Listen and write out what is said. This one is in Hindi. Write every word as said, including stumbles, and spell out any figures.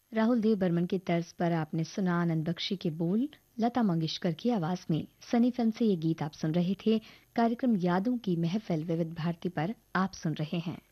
राहुल देव बर्मन की तर्ज पर आपने सुना आनंद बख्शी के बोल, लता मंगेशकर की आवाज में। सनी फिल्म से ये गीत आप सुन रहे थे। कार्यक्रम यादों की महफिल विविध भारती पर आप सुन रहे हैं।